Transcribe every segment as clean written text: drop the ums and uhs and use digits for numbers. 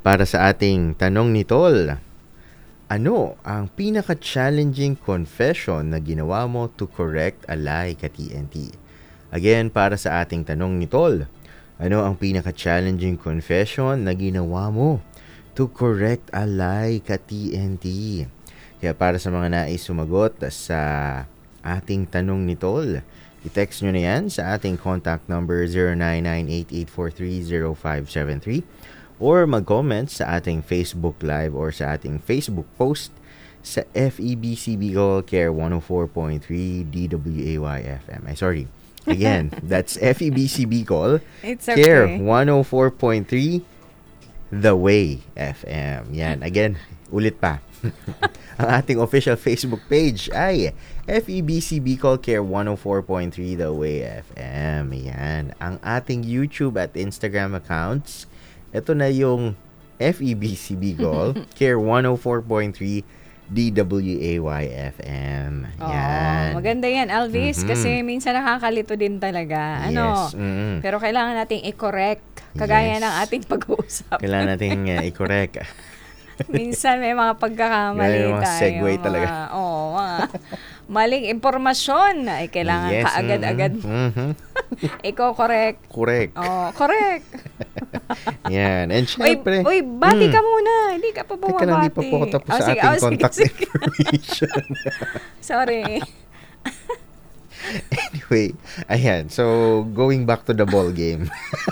para sa ating tanong ni Tol. Ano ang pinaka-challenging confession na ginawa mo to correct a lie ka TNT? Again, para sa ating tanong ni Tol. Ano ang pinaka-challenging confession na ginawa mo to correct a lie ka TNT? Kaya para sa mga nais sumagot sa ating tanong ni Tol, i-text nyo na yan sa ating contact number 0998-843-0573 or mag-comment sa ating Facebook Live or sa ating Facebook post sa FEBC Bicol Care 104.3 DWAY FM. Sorry. Again, that's FEBC Bicol Care 104.3 The Way FM. Yan. Again, ulit pa. Ang ating official Facebook page ay FEBC Bicol Care 104.3 The Way FM. Yan. Ang ating YouTube at Instagram accounts, ito na yung FEBC Bicol Care 104.3 DWAY FM. Yan. Maganda yan, Alvis, kasi minsan nakakalito din talaga. Yes. Pero kailangan nating i-correct kagaya ng ating pag-uusap. Kailangan nating i-correct. Minsan may mga pagkakamali mga tayo. segue talaga. Mga maling impormasyon ay kailangan kaagad-agad. Iko-correct. Correct. Correct. Yan. And syempre. Uy, bati ka muna. Hindi ka pa bumabati. Teka lang, hindi pa po ako tapos sa ating contact information. Sorry. Anyway, ayan. So, going back to the ball game.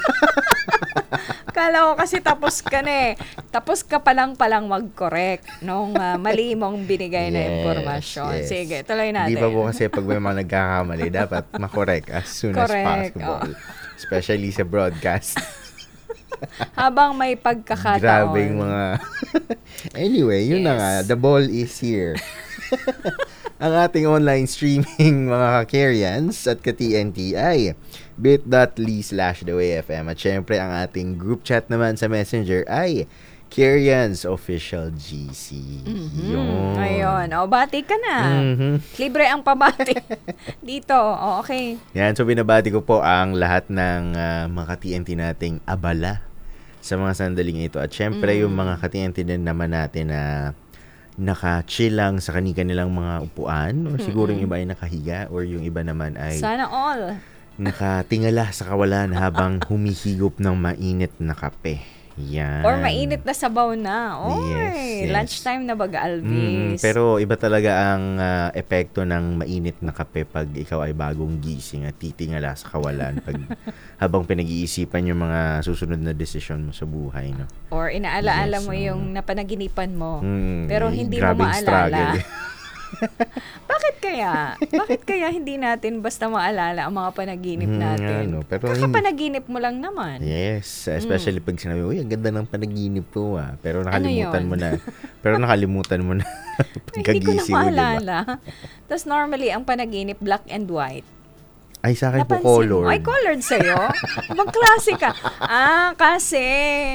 Kala ko kasi tapos ka na eh. Tapos ka palang mag-correct nung mali mong binigay na impormasyon. Yes. Sige, tuloy natin. Hindi pa po kasi pag may mga nagkakamali, dapat makorek as soon as possible. Especially sa broadcast. Habang may pagkakataon. Grabing mga... Anyway, yun na nga. The ball is here. Ang ating online streaming mga ka-Karians at ka-TNT ay bit.ly/thewayfm. At syempre, ang ating group chat naman sa Messenger ay Karians Official GC. Yun. Ayun. Bati ka na. Libre ang pabati. Dito. Okay. Yan. So, binabati ko po ang lahat ng mga ka-TNT nating abala sa mga sandaling ito. At syempre, yung mga ka-TNT din naman natin na naka-chill lang sa kanilang mga upuan or siguro yung iba ay nakahiga or yung iba naman ay sana all nakatingala sa kawalan habang humihigop ng mainit na kape. Yan. Or mainit na sabaw na. Yes. Lunchtime na baga, Alvis. Pero iba talaga ang epekto ng mainit na kape pag ikaw ay bagong gising at titingala sa kawalan pag habang pinag-iisipan yung mga susunod na desisyon mo sa buhay. No? Or inaalaala mo yung napanaginipan mo. Pero hindi mo grabing maalala. struggle. Bakit kaya hindi natin basta maalala ang mga panaginip natin? Pero kakapanaginip mo lang naman. Yes, especially pag sinabi, uy, ang ganda ng panaginip ko Pero nakalimutan mo na. Pero nakalimutan mo na pagkagising mo, hindi ko na maalala. Tapos normally, ang panaginip, black and white. Ay, sa akin po colored. Ay, colored sa'yo? Ibang klase ka. Kasi...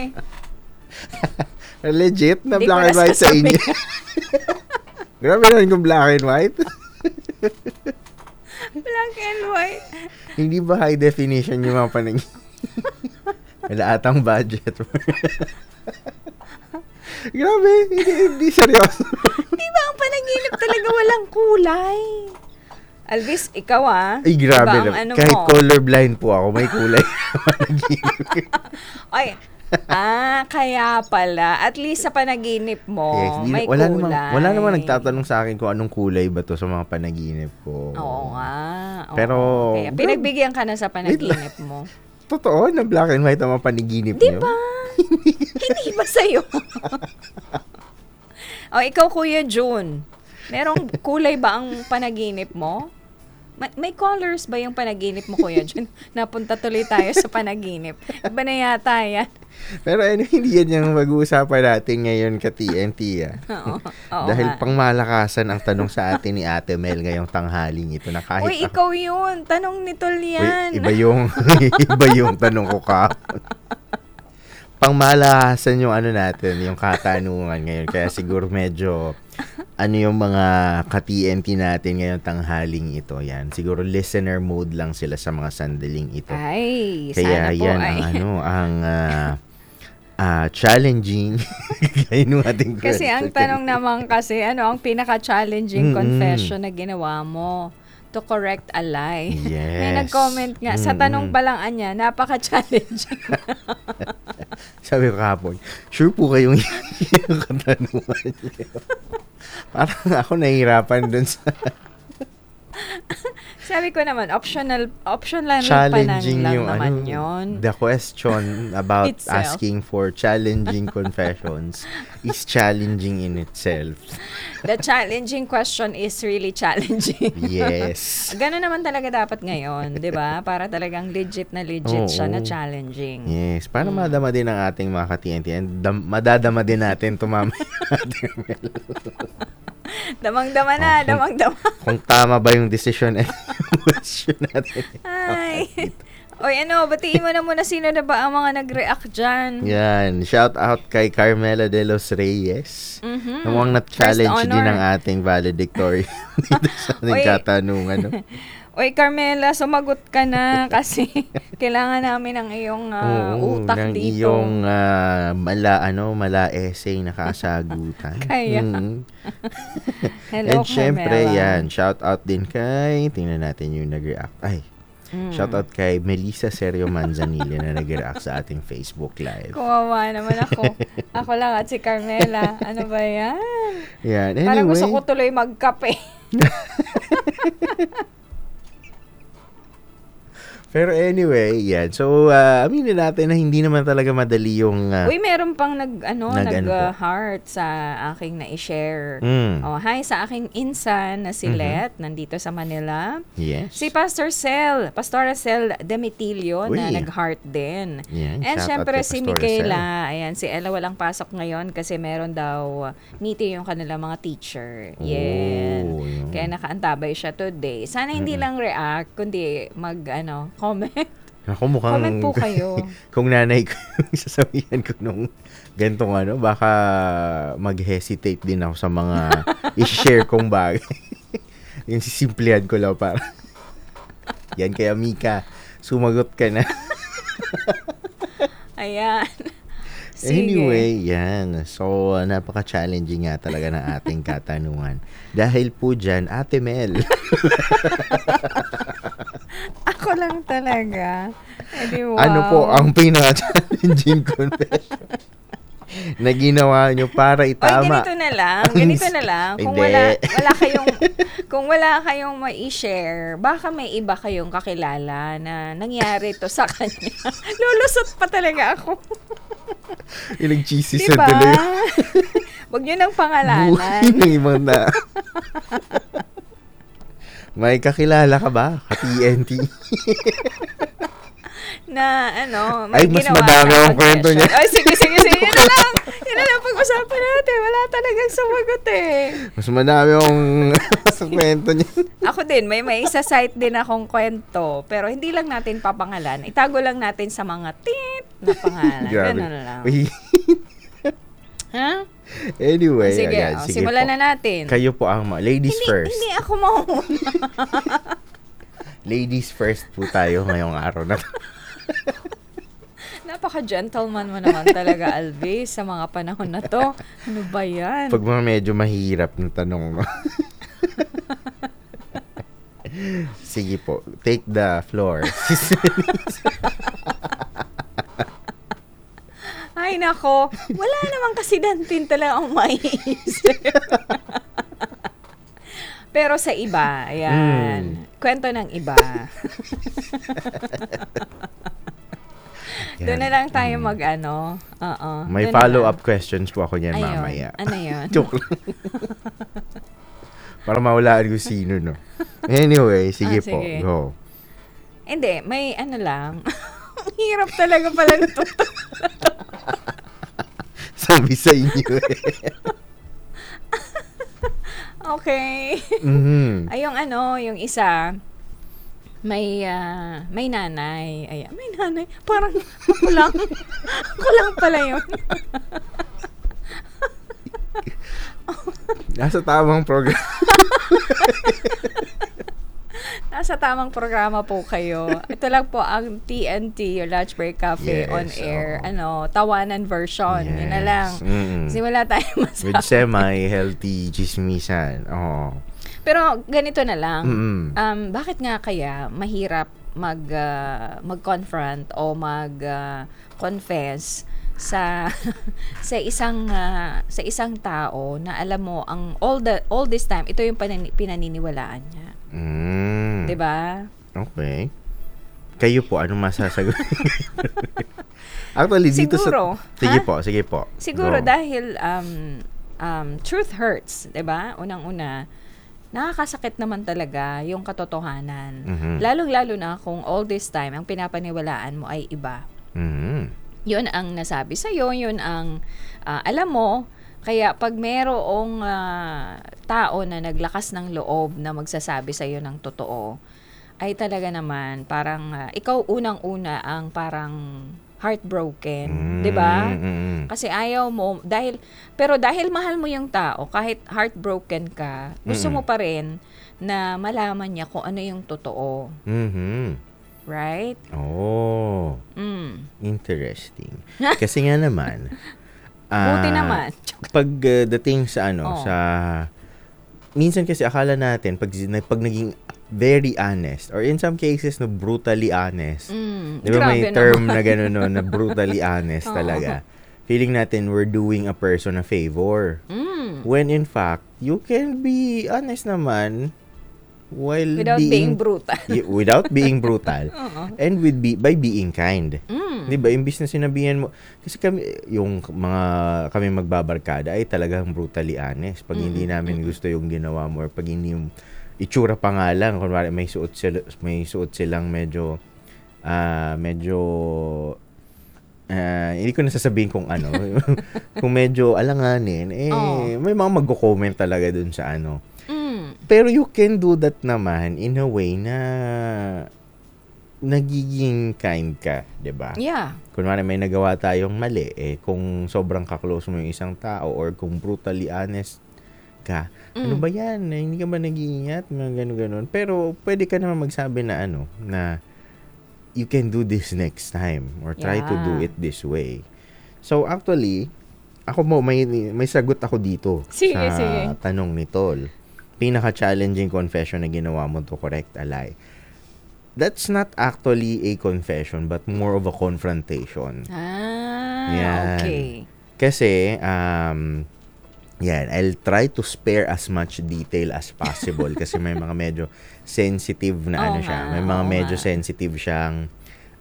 Legit na black and white sa inyo. Grabe naman yung black and white. Black and white. Hindi ba high definition yung mga panagin? Wala atang budget. Grabe, hindi seryoso. Di ba ang panaginip talaga walang kulay? Alvis, ikaw Ay, grabe diba, naman. Kahit colorblind po ako, may kulay. Ay, kaya pala. At least sa panaginip mo, may wala kulay. Wala namang nagtatanong sa akin kung anong kulay ba to sa mga panaginip ko. Oo nga. Pero, kaya pinagbigyan ka na sa panaginip mo. Totoo na black and white ang mga panaginip niyo? Diba? Hindi ba sa'yo? Ikaw, Kuya June, merong kulay ba ang panaginip mo? May colors ba yung panaginip mo, Kuya Jun? Napunta tuloy tayo sa panaginip. Iba na yata yan. Pero hindi yan yung mag-uusapan natin ngayon ka TNT. Oo Dahil pangmalakasan ang tanong sa atin ni Ate Mel ngayong tanghaling ito na kahit... Uy, ikaw yun. Tanong ni Tol yan. Uy, iba yung tanong ko pangmalakasan yung natin, yung katanungan ngayon. Kaya siguro medyo yung mga ka-TNT natin ngayong tanghaling ito. Yan. Siguro listener mode lang sila sa mga sandaling ito. Ay, kaya sana po yan ay. ang challenging. Gaya nung ating Kasi ang question. tanong naman kasi, ano ang pinaka-challenging Mm-mm. confession na ginawa mo? To correct a lie. May Yes. nag-comment nga, sa tanong pa lang anya, napaka-challenging. Sabi ko kahapon, sure po kayong yung katanungan niyo. Parang ako nahihirapan dun sa Sabi ko naman, option lang challenging lang yung naman yun. the question about Itself. asking for challenging confessions is challenging in itself. The challenging question is really challenging. Yes. Ganun naman talaga dapat ngayon, di ba? Para talagang legit siya na Oo. challenging. Yes, para madama din ang ating mga ka-TNT and madadama din natin tumama. Damang-dama na, damang-dama. Kung tama ba yung decision and question natin. Ay. Oy, batiin mo na muna sino na ba ang mga nag-react dyan. Yan, shout out kay Carmela de los Reyes. Mhm. Namang na-challenge First din honor. ang ating valedictorian dito sa ating Oy. katanungan. No? Oy, Carmela, sumagot ka na kasi kailangan namin ng iyong Oo, utak ng dito. iyong mala essay na kasagutan. Kaya. Hello, And syempre, Carmela. yan, shout out din kay, tingnan natin yung nag-react. Ay, shout out kay Melissa Serio Manzanilla na nag-react sa ating Facebook Live. Kawawa naman ako. Ako lang at si Carmela. Ano ba yan? Yan, Parang gusto ko anyway. tuloy magkape. Pero anyway, yan. So, aminin natin na hindi naman talaga madali yung... Uy, meron pang po? heart sa aking na-share. Mm. Oh, hi sa aking insan na si Let, nandito sa Manila. Yes. Si Pastora Cel Demetilio na Uy. nag-heart din. Yan, And shout out syempre kay si Pastora Michaela, ayan, si Ella walang pasok ngayon kasi meron daw meeting yung kanila mga teacher. Yan. Oh, yun. Kaya nakaantabay siya today. Sana hindi lang react, kundi comment. Ako mukhang... Comment po kayo. Kung nanay ko yung sasabihan ko nung gantong baka mag-hesitate din ako sa mga i-share kong bagay. Yung sisimplehan ko lang para. Yan, kaya Mika, sumagot ka na. Ayan. Sige. Anyway, yan. So, napaka-challenging nga talaga ng ating katanungan. Dahil po dyan, Ate Mel. Ako lang talaga. Edi wow. Ano po ang pinaka-challenging confession na ginawa nyo para Oy, itama? ganito na lang. Kung Hindi. kung wala kayong mai-share, baka may iba kayong kakilala na nangyari to sa kanya. Lulusot pa talaga ako. Ilang cheesy sa Diba? tuloy. Huwag nyo nang pangalanan. Buhay ng ibang na. May kakilala ka ba? Ka-TNT? Na Ay, may mas ginawa madami siyang ang kwento niya. confession. Ay, sige. Yun na lang. Yun na lang pag-usapan natin. Wala talagang sumagot eh. Mas madami akong sa kwento niya. Ako din, may isa-cite din akong kwento. Pero hindi lang natin papangalan. Itago lang natin sa mga tit na pangalan. Grabe. Ganun lang. Uy. Ha? Anyway, Sige, ayan, sige simulan po. na natin. Kayo po ang ladies first. Hindi ako mauna. Ladies first po tayo ngayong araw na to. Napaka-gentleman mo naman talaga, Alvis, sa mga panahon na to. Ano ba yan? Pag mga medyo mahirap na tanong, no? Sige po, take the floor. Ay, nako. Wala naman kasi dantin talaga ang maiisip. Pero sa iba, ayan. Kwento ng iba. Doon na lang tayo Oo. May Doon na follow-up lang. questions po ako niyan Ayun. mamaya. Ano yun? Joke lang. Para mawalaan ko sino, no? Anyway, sige po, sige. go. Hindi, may lang. Ang hirap talaga pala nito. Sabi sa inyo eh. Okay. Mhm. Ay, yung isa, may nanay. Ay, may nanay. Parang ako lang. Ako lang pala yun. Nasa tamang program. Nasa tamang programa po kayo. Ito lang po ang TNT, yung Lunch Break Cafe Yes, on air. oo. Tawanan version. Yun na lang. Kasi wala tayong masabi. With semi-healthy chismisan. Oo. Pero ganito na lang. Mm-mm. Bakit nga kaya mahirap mag-confront o confess sa sa isang tao na alam mo ang all this time ito yung pinaniniwalaan niya. 'Di ba? Okay. Kayo po, anong masasagot? Actually, dito Siguro, sige po. Siguro Go. dahil truth hurts, 'di ba? Unang-una, nakakasakit naman talaga yung katotohanan. Mhm. Lalong-lalo na kung all this time ang pinapaniwalaan mo ay iba. Mhm. Yun ang nasabi sa'yo, yun ang alam mo. Kaya pag merong tao na naglakas ng loob na magsasabi sa'yo ng totoo, ay talaga naman parang ikaw unang-una ang parang heartbroken, 'di ba? Kasi ayaw mo pero dahil mahal mo yung tao, kahit heartbroken ka, gusto mo pa rin na malaman niya kung ano yung totoo, Mhm. right? Oh, Mm. interesting. Kasi nga naman, Buti naman. pag dating sa Oh. sa minsan kasi akala natin pag naging very honest or in some cases no brutally honest. Di ba may Grabe term naman. na gano'n no, na brutally honest Oo. talaga. Feeling natin we're doing a person a favor. When in fact, you can be honest naman while Without being brutal. without being brutal Oo. and by being kind. Mm. 'Di ba? Imbis na sinabihan mo kasi kami magbabarkada ay talagang brutally honest. Pag hindi namin gusto yung ginawa mo or pag hindi yung itsura pa nga lang, kunwari may suot silang medyo hindi ko nasasabihin kung ano. Kung medyo alanganin, may mga magko-comment talaga dun sa ano. Pero you can do that naman in a way na nagiging kind ka, 'di ba? Yeah. Kunwari may nagawa tayong mali, kung sobrang ka-close mo yung isang tao or kung brutally honest ka, ano ba yan? Hindi ka ba nag-iingat? Mga ganun-ganun. Pero pwede ka naman magsabi na na you can do this next time or try to do Yeah. it this way. So actually, ako may sagot ako dito Sige, sa sige. tanong ni Tol. Pinaka-challenging confession na ginawa mo to correct a lie. That's not actually a confession but more of a confrontation. Yan. Okay. Kasi, I'll try to spare as much detail as possible kasi may mga medyo sensitive na Oo siya. nga, May mga oo medyo nga. sensitive siyang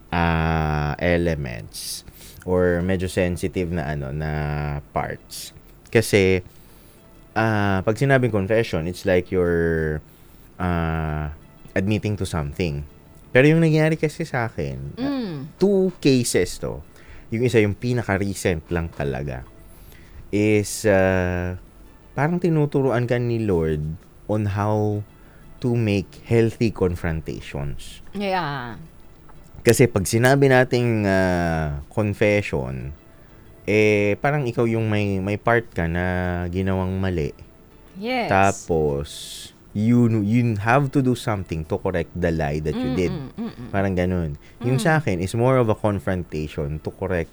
elements or medyo sensitive na na parts. Kasi pag sinabing confession, it's like you're admitting to something. Pero yung nangyari kasi sa akin, 2 cases to. Yung isa, yung pinaka-recent lang talaga, is parang tinuturuan ka ni Lord on how to make healthy confrontations. Yeah. Kasi pag sinabi nating confession, parang ikaw yung may part ka na ginawang mali. Yes. Tapos, you have to do something to correct the lie that you did. Parang ganun. Yung sa akin is more of a confrontation to correct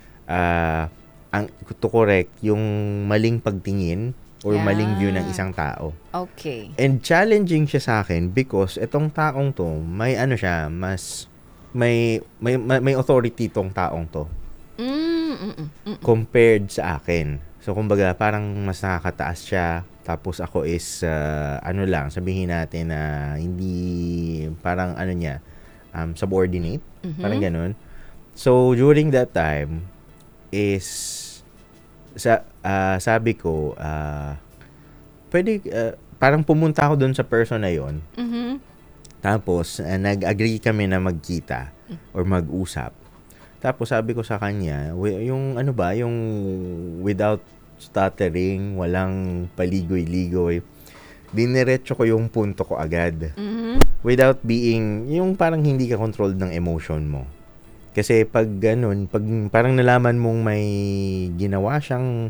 yung maling pagtingin or maling view ng isang tao. Okay. And challenging siya sa akin because etong taong to, may siya, may authority tong taong to compared sa akin. So, kumbaga, parang mas nakakataas siya. Tapos ako is, sabihin natin na hindi, parang niya, subordinate. Parang ganun. So, during that time, is, sabi ko, pwede, parang pumunta ako doon sa person na yon. Tapos, nag-agree kami na magkita or mag-usap. Tapos sabi ko sa kanya, yung yung without stuttering, walang paligoy-ligoy, diniretso ko yung punto ko agad. Without being, yung parang hindi ka controlled ng emotion mo. Kasi pag ganun, pag parang nalaman mong may ginawa siyang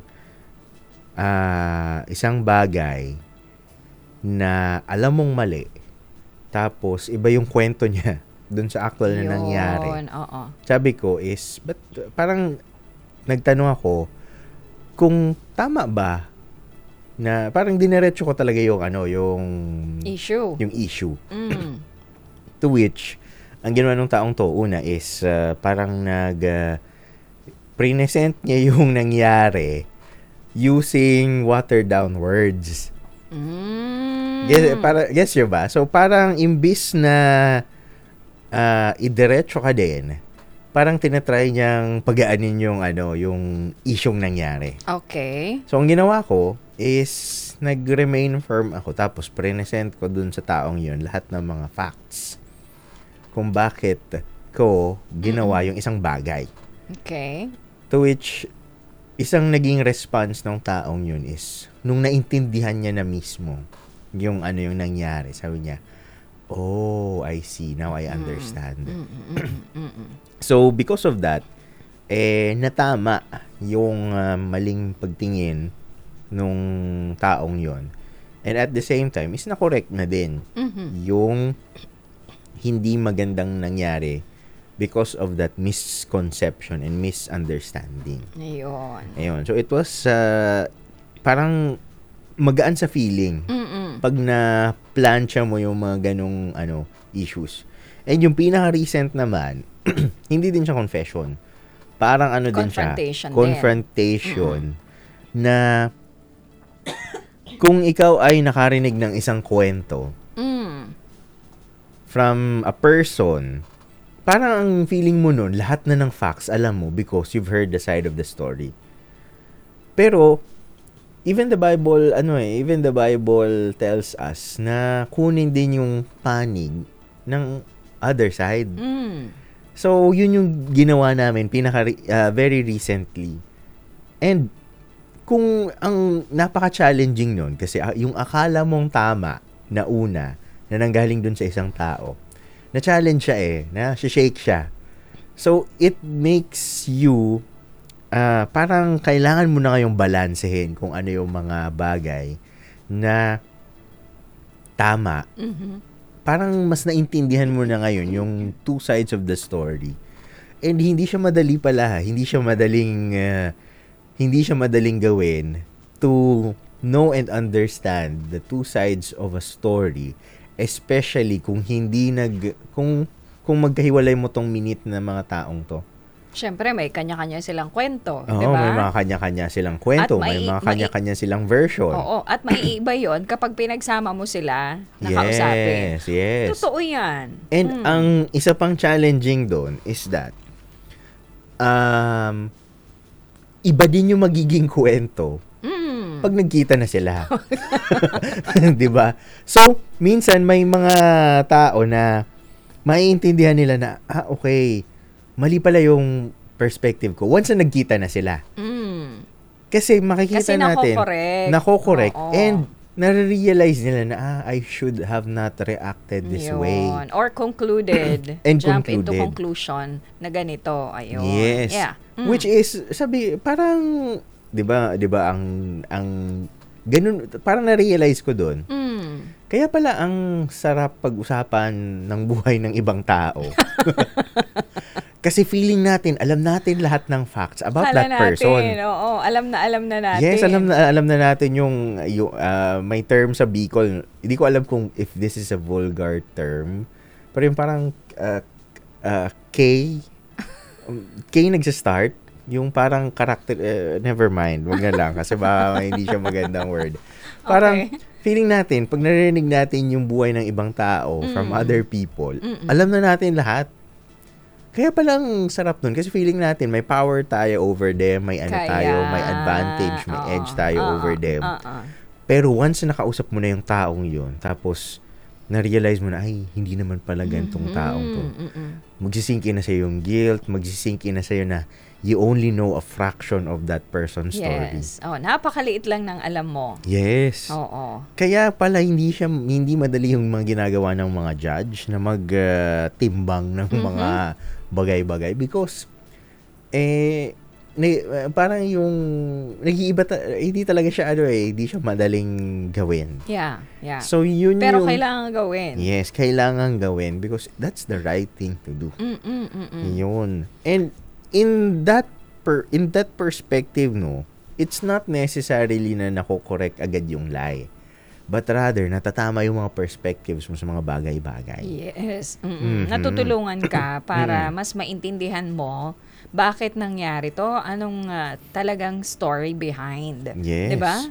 isang bagay na alam mong mali, Tapos, iba yung kwento niya dun sa actual na nangyari. Yun, oo. Sabi ko is, but parang nagtanong ako kung tama ba na parang diniretso ko talaga yung Issue. yung issue. Mm. To which, ang ginawa ng taong to, una is parang present niya yung nangyari using watered down words. Mm. Guess nyo ba? So, parang imbis na idiretso ka din, parang tinatry niyang pagaanin yung isyong nangyari. Okay. So, ang ginawa ko is nag-remain firm ako tapos present ko dun sa taong yun lahat ng mga facts kung bakit ko ginawa yung isang bagay. Okay. To which, isang naging response ng taong yun is, nung naintindihan niya na mismo yung yung nangyari, sabi niya, oh, I see. Now I understand. So, because of that, natama yung maling pagtingin nung taong yon. And at the same time, is na-correct na din yung hindi magandang nangyari because of that misconception and misunderstanding. Ayun. So, it was parang magaan sa feeling pag na-plancha mo yung mga ganong issues. And yung pinaka-recent naman, hindi din siya confession. Parang din siya, confrontation na kung ikaw ay nakarinig ng isang kwento from a person, parang ang feeling mo nun, lahat na ng facts alam mo because you've heard the side of the story. Pero, even the Bible tells us na kunin din yung panig ng other side. So, yun yung ginawa namin very recently. And, kung ang napaka-challenging nun, kasi yung akala mong tama na una, na nanggaling dun sa isang tao, na-challenge siya na-shake siya. So, it makes you parang kailangan mo na kayong balansehin kung ano yung mga bagay na tama. Parang mas naintindihan mo na ngayon yung two sides of the story. And hindi siya madali pala. Hindi siya madaling gawin to know and understand the two sides of a story, especially kung kung magkahiwalay mo tong minute na mga taong to. Siyempre, may kanya-kanya silang kwento, Oo, di ba? may mga kanya-kanya silang kwento, may mga kanya-kanya silang version. Oo, at maiiba yon kapag pinagsama mo sila, nakausapin. Yes. Totoo yan. And ang isa pang challenging doon is that iba din yung magiging kwento pag nagkita na sila. Di ba? So, minsan may mga tao na maiintindihan nila na, okay, mali pala yung perspective ko once na nagkita na sila. Kasi makikita natin, nako-correct. And nare-realize nila na, I should have not reacted this way. Or concluded. And jump concluded. into conclusion na ganito. Ayun. Yes. Yeah. Which is, parang, di ba ang ganun, parang na-realize ko doon. Kaya pala ang sarap pag-usapan ng buhay ng ibang tao. Kasi feeling natin, alam natin lahat ng facts about that person. Oo, alam na natin. Yes, alam na natin yung may term sa Bicol. Hindi ko alam kung if this is a vulgar term. Pero yung parang K nagsa-start. Yung parang character, never mind, wag na lang kasi baka hindi siya magandang word. Parang feeling natin, pag narinig natin yung buhay ng ibang tao from other people, alam na natin lahat. Kaya palang sarap nun kasi feeling natin may power tayo over them, may tayo, may advantage, may edge tayo over them. Pero once na nakausap mo na yung taong yun, tapos na-realize mo na, ay, hindi naman pala gantong taong to. Magsisinkin na sa'yo yung guilt, magsisinkin na sa'yo na you only know a fraction of that person's story. Yes. Napakaliit lang ng alam mo. Yes. Oo. Kaya pala hindi madali yung mga ginagawa ng mga judge na magtimbang ng mga bagay-bagay because parang yung nag-iiba hindi talaga siya hindi siya madaling gawin. Yeah. So yun Pero yung kailangan gawin. yes, kailangan gawin because that's the right thing to do. Yun. And in that perspective, no, it's not necessarily na nako-correct agad yung lie. But rather, natatama yung mga perspectives mo sa mga bagay-bagay. Yes. Natutulungan ka para mas maintindihan mo bakit nangyari to, anong talagang story behind. Yes. 'Di ba?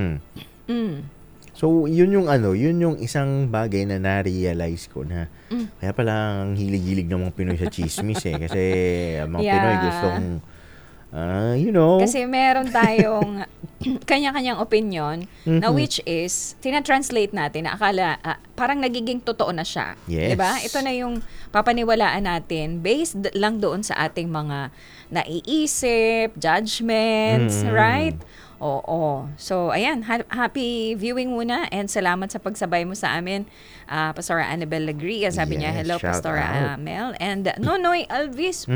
So, yun yung isang bagay na na-realize ko na kaya pala ang hilig-hilig ng mga Pinoy sa chismis kasi ang mga Pinoy gustong Kasi meron tayong kanya-kanyang opinion na which is tinatranslate natin na akala parang nagiging totoo na siya. Yes. 'Di ba? Ito na yung papaniwalaan natin based lang doon sa ating mga naiisip, judgments, right? Oo. So, ayan, happy viewing muna and salamat sa pagsabay mo sa amin, Pastora Annabel Lagria. Sabi niya, hello, shout Pastora out. Mel. And Nonoy Alvis.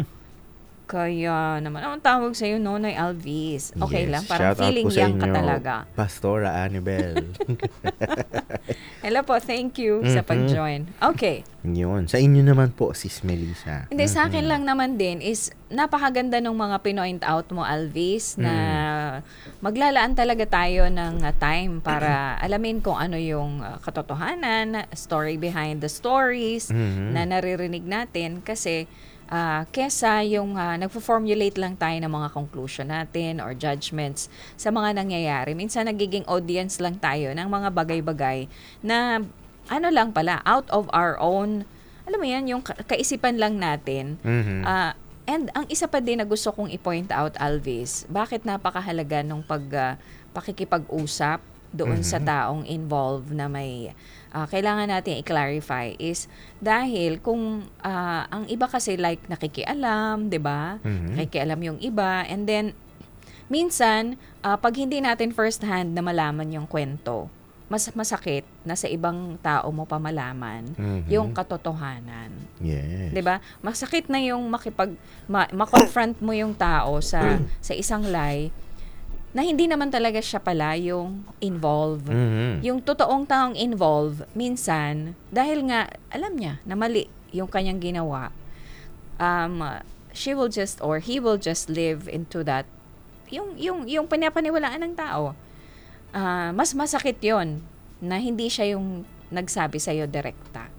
Kaya naman, ang tawag sa'yo, Nonoy Alvis. Okay Yes. lang, parang Shout out feeling po sa young ka inyo, talaga. Pastora Annabel. Hello po, thank you sa pag-join. Okay. Yun. Sa inyo naman po, Sis Melissa. Hindi, sa akin lang naman din is napakaganda ng mga pinoint out mo, Alvis, na maglalaan talaga tayo ng time para alamin kung ano yung katotohanan, story behind the stories na naririnig natin kasi kesa yung nagpo-formulate lang tayo ng mga conclusion natin or judgments sa mga nangyayari. Minsan nagiging audience lang tayo ng mga bagay-bagay na ano lang pala, out of our own, alam mo yan, yung kaisipan lang natin. And ang isa pa din na gusto kong i-point out, Alvis, bakit napakahalaga nung pakikipag-usap doon sa taong involved na may kailangan natin i-clarify is dahil kung ang iba kasi like nakikialam, 'di ba? Nakikialam yung iba and then minsan pag hindi natin first hand na malaman yung kwento, mas masakit na sa ibang tao mo pa malaman yung katotohanan. Yes. 'Di ba? Masakit na yung ma-confront mo yung tao sa isang lie na hindi naman talaga siya pala yung involved. Yung totoong taong involved, minsan, dahil nga, alam niya na mali yung kanyang ginawa, she will just, or he will just live into that, yung pinapaniwalaan ng tao. Mas masakit yon na hindi siya yung nagsabi sa'yo direkta.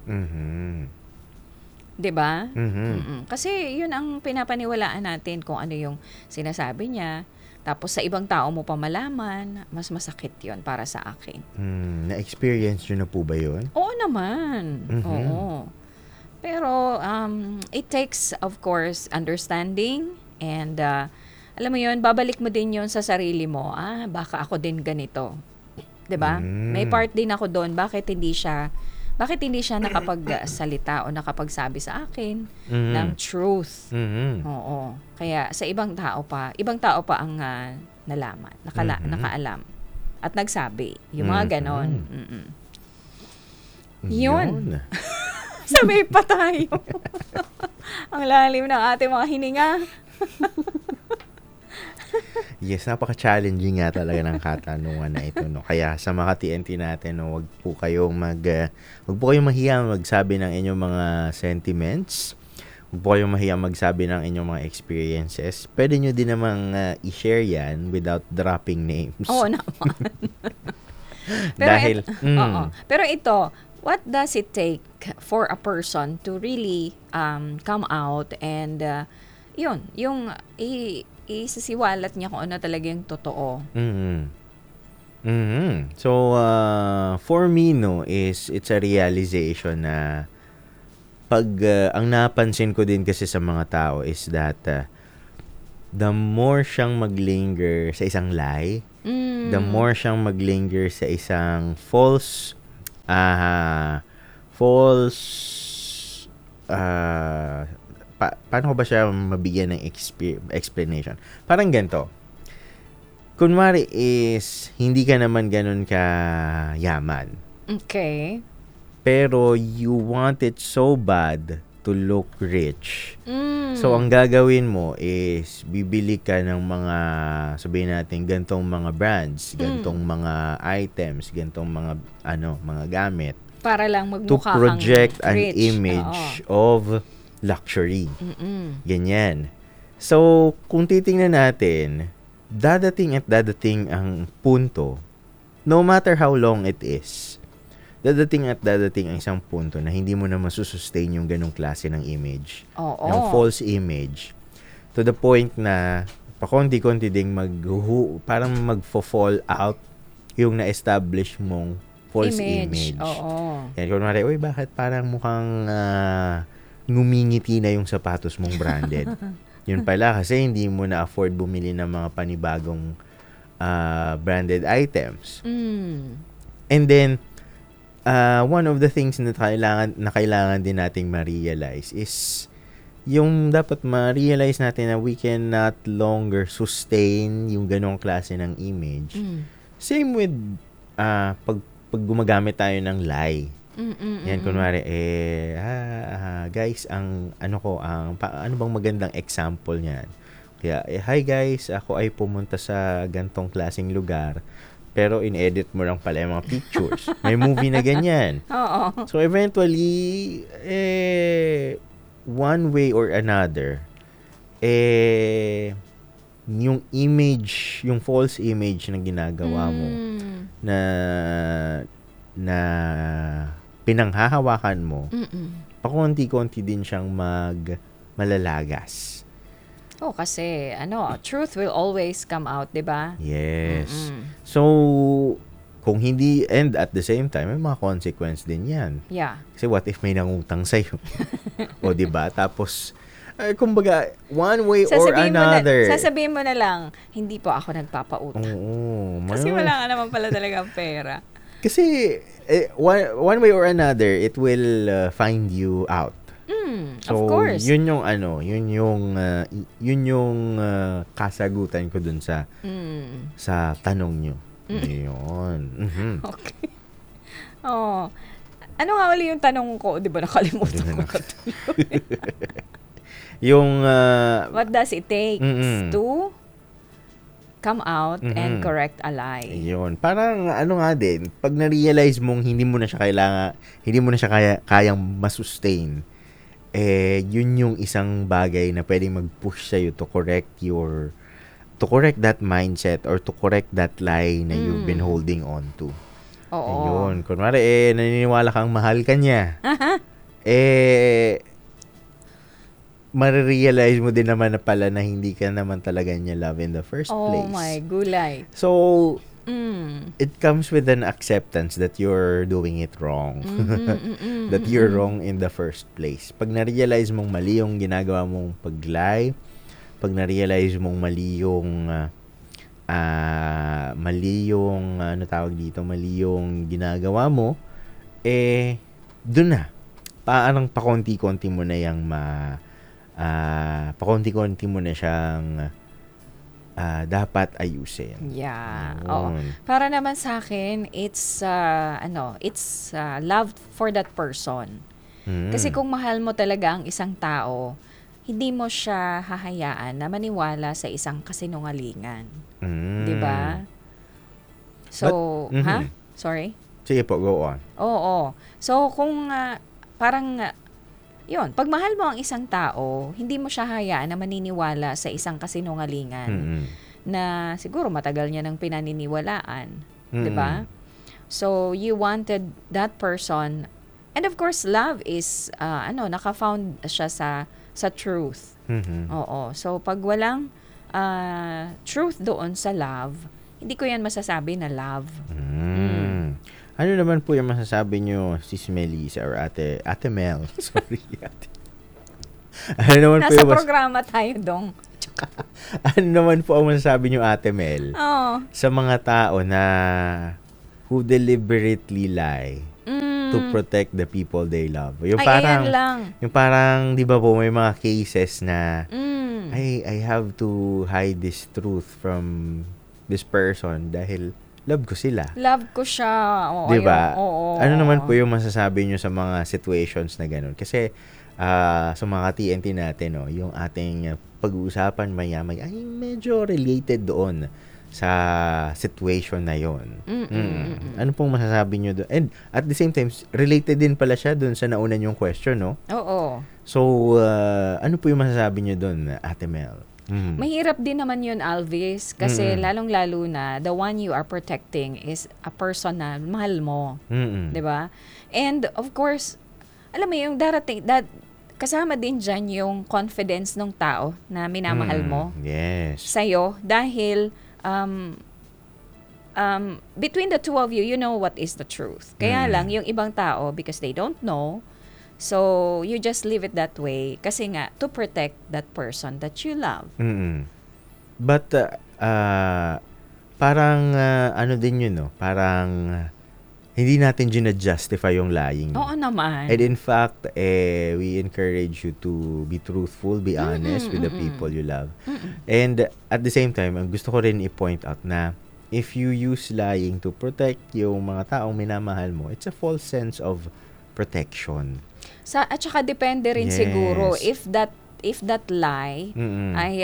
'Di ba? Kasi yun ang pinapaniwalaan natin kung ano yung sinasabi niya. Tapos sa ibang tao mo pa malaman, mas masakit yon para sa akin. Na-experience nyo na po ba yun? Oo naman. Oo. Pero it takes, of course, understanding and alam mo yun, babalik mo din yon sa sarili mo. Baka ako din ganito. 'Di ba? May part din ako doon. Bakit hindi siya nakapagsalita o nakapagsabi sa akin ng truth? Oo. Kaya sa ibang tao pa ang nalaman, nakaalam at nagsabi. Yung mga ganon. Yun. Sabi pa tayo. Ang lalim ng ating mga hininga. Yes, napaka-challenging nga talaga ng katanungan na ito, no. Kaya sa mga TNT natin, no, wag po kayong mahiyang magsabi ng inyong mga sentiments. Wag po kayong mahiyang magsabi ng inyong mga experiences. Pwede nyo din namang i-share yan without dropping names. Oo naman. Pero ito, what does it take for a person to really come out and yung isisiwalat niya kung ano talaga yung totoo? So, for me, no, it's a realization na pag ang napansin ko din kasi sa mga tao is that the more siyang maglinger sa isang lie, the more siyang maglinger sa isang false paano ko ba siya mabigyan ng explanation? Parang ganito. Kunwari is, hindi ka naman ganun ka yaman. Okay. Pero you want it so bad to to look rich. Mm. So, ang gagawin mo is, bibili ka ng mga, sabihin natin, gantong mga brands, gantong mga items, gantong mga, mga gamit, Para lang to magmukha kang project an rich. image of luxury. Mm-mm. Ganyan. So, kung titingnan natin, dadating ang punto, no matter how long it is, dadating ang isang punto na hindi mo na masusustain yung ganong klase ng image. Oo. Yung false image. To the point na, pakonti-konti ding parang magfo-fall out yung na-establish mong false image. Oo. Yan, kunwari, uy, bakit parang mukhang ngumingiti na yung sapatos mong branded? Yun pala, kasi hindi mo na-afford bumili ng mga panibagong branded items. Mm. And then, one of the things na kailangan din nating ma-realize is yung dapat ma-realize natin na we cannot longer sustain yung ganong klase ng image. Mm. Same with pag gumagamit tayo ng lie. Yan, kunwari, guys, ano bang magandang example niyan? Kaya, hi guys, ako ay pumunta sa gantong klaseng lugar, pero in-edit mo lang pala yung mga pictures. May movie na ganyan. Oo. So, eventually, one way or another, yung image, yung false image na ginagawa mo, na pinanghahawakan mo, pakonti-konti din siyang malalagas. Oh, kasi truth will always come out, 'di ba? Yes. Mm-mm. So, kung hindi, and at the same time, may mga consequence din yan. Yeah. Kasi what if may nangutang sa'yo? O, diba? Tapos, kumbaga, one way or another. Sasabihin mo na lang, hindi po ako nagpapautang. Oo. Kasi wala ka naman pala talagang pera. Kasi, one way or another, it will find you out. So, of course. yun yung kasagutan ko dun sa tanong nyo. Yun. Mm-hmm. Okay. Oh. Ano nga ulit yung tanong ko? Di ba nakalimutan ko na tuloy? Yung what does it take to come out and correct a lie? Yun. Parang nga din, pag na-realize mong hindi mo na siya kayang masustain, yun yung isang bagay na pwedeng mag-push sa'yo to correct that mindset or to correct that lie na you've been holding on to. Oo. Ayun. Kunwari, naniniwala kang mahal ka niya. Marirealize mo din naman na pala na hindi ka naman talaga niya love in the first place. Oh my gulay. So, it comes with an acceptance that you're doing it wrong. That you're wrong in the first place. Pag na-realize mong mali yung ginagawa mong pag-lie, pag na-realize mong mali yung mali yung ginagawa mo, dun na. Parang pakonti-konti mo na yung pakonti-konti mo na siyang dapat ayusin. Yeah. Yun. Oo. Para naman sa akin, it's love for that person. Kasi kung mahal mo talaga ang isang tao, hindi mo siya hahayaan na maniwala sa isang kasinungalingan. 'Di ba? So, Sorry? Sige po, go on. Oo. So, kung yun, pag mahal mo ang isang tao, hindi mo siya hayaan na maniniwala sa isang kasinungalingan na siguro matagal niya nang pinaniniwalaan. 'Di ba? So, you wanted that person, and of course, love is, naka-found siya sa truth. Oo. So, pag walang truth doon sa love, hindi ko yan masasabi na love. Ano naman po yung masasabi nyo, Sis Melissa or Ate Mel? Sorry, Ate. Ano naman Nasa programa tayo, Dong. Ano naman po ang masasabi nyo, Ate Mel? Oh. Sa mga tao na who deliberately lie to protect the people they love. Yung parang, ayan lang. Yung parang, di ba po, may mga cases na I have to hide this truth from this person dahil love ko sila. Love ko siya. Oo, diba? Oo. Ano naman po yung masasabi nyo sa mga situations na ganun? Kasi, sa mga TNT natin, no, yung ating pag-uusapan maya-maya ay medyo related doon sa situation na yon. Ano pong masasabi nyo doon? And at the same time, related din pala siya doon sa nauna yung question, no? Oo. So, ano po yung masasabi nyo doon, Ate Mel? Mahirap din naman yun, Alvis, kasi lalong-lalo na the one you are protecting is a person na mahal mo. 'Di ba? And of course, alam mo yung darating, kasama din dyan yung confidence ng tao na minamahal mo Yes. sa'yo dahil between the two of you, you know what is the truth. Kaya lang, yung ibang tao, because they don't know, so you just leave it that way kasi nga, to protect that person that you love. But, parang, ano din yun, no? Parang, hindi natin gina-justify yung lying. Oo naman. And in fact, we encourage you to be truthful, be honest with the people you love. And at the same time, ang gusto ko rin i-point out na if you use lying to protect yung mga taong minamahal mo, it's a false sense of protection. At saka depende rin siguro if that lie ay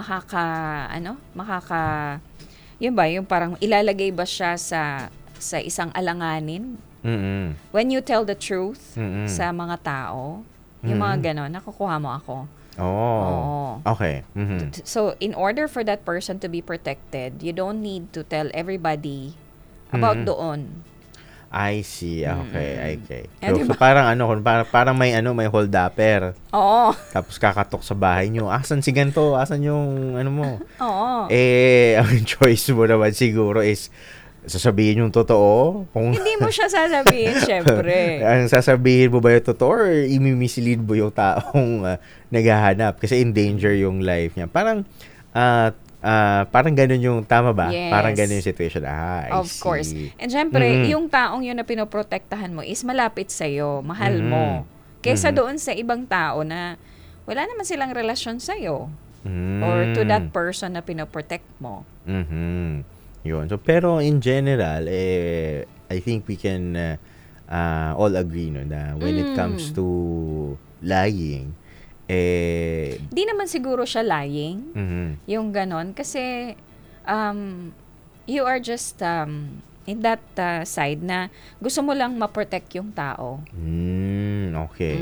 yun ba, yung parang ilalagay ba siya sa isang alanganin? When you tell the truth sa mga tao, yung mga ganon, nakukuha mo ako. Oh. Okay. So, in order for that person to be protected, you don't need to tell everybody about doon. I see. Okay. Diba? So parang parang may hold-upper. Oo. Tapos kakatok sa bahay nyo. Asan si ganito? Asan yung mo? Oo. Ang choice mo naman siguro is sasabihin yung totoo? Hindi mo siya sasabihin, syempre. Ang sasabihin mo ba yung totoo or imimislead mo yung taong naghahanap? Kasi in danger yung life niya. Parang, parang ganun yung, tama ba? Yes. Parang ganun yung situation. I Of see. course. And syempre, yung taong yun na pinoprotektahan mo is malapit sa'yo, mahal mo. Kesa doon sa ibang tao na wala naman silang relasyon sa'yo. Or to that person na pinoprotect mo. Yun. So, pero in general, I think we can all agree no, na when it comes to lying, di naman siguro siya lying, yung ganon. Kasi, you are just in that side na gusto mo lang ma-protect yung tao. Okay.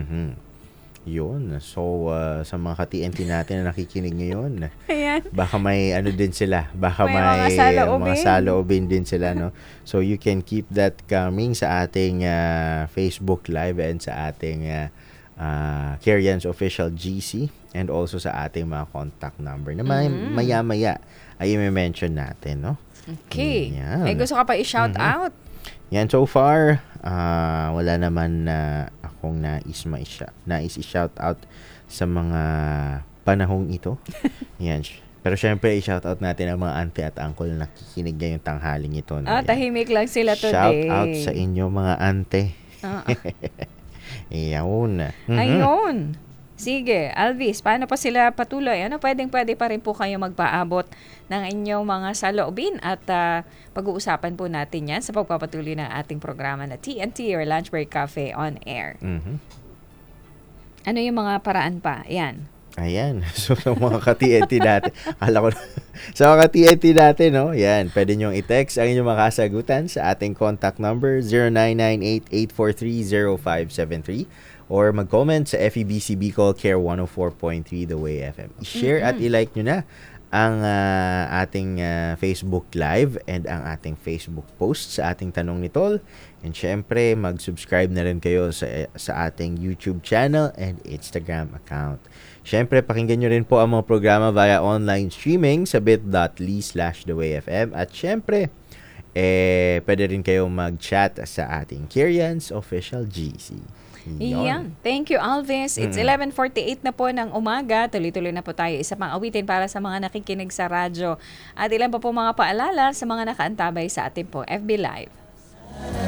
Yun. So, sa mga ka-TNT natin na nakikinig ngayon, Ayan. baka may din sila. Baka May may mga saloobin din sila, no? So, you can keep that coming sa ating Facebook Live and sa ating Kerian's Official GC and also sa ating mga contact number na maya-maya ay i-mention natin, no? Okay. Yan. Gusto ka pa i-shout out? Yan, so far, wala naman na akong nais i-shout out sa mga panahong ito. Yan. Pero syempre, i-shout out natin ang mga auntie at uncle na nakikinig ngayong tanghaling ito. No? Tahimik lang sila today. Shout out sa inyo mga ante. Iyawn. Ayun. Sige, Alvis, paano pa sila patuloy? Pwede pa rin po kayo magpaabot ng inyong mga saloobin at pag-uusapan po natin yan sa pagpapatuloy ng ating programa na TNT or Lunch Break Cafe on Air. Ano yung mga paraan pa? Yan. Ayan. So, sa mga ka-TNT natin, sa mga ka-TNT natin, no? Yan. Pwede nyo i-text ang inyong mga kasagutan sa ating contact number 0998-843-0573 or mag-comment sa FEBC Bicol Care 104.3 The Way FM. I-share at i-like nyo na ang ating Facebook Live and ang ating Facebook post sa ating Tanong ni Tol. And syempre, mag-subscribe na rin kayo sa ating YouTube channel and Instagram account. Syempre, pakinggan nyo rin po ang mga programa via online streaming sa bit.ly/thewayfm. At syempre, pwede rin kayong mag-chat sa ating Kerian's Official GC. Iyan. Thank you, Alvis. It's 11:48 na po ng umaga. Tuloy-tuloy na po tayo. Isa pang awitin para sa mga nakikinig sa radyo. At ilan pa po mga paalala sa mga nakaantabay sa ating po FB Live.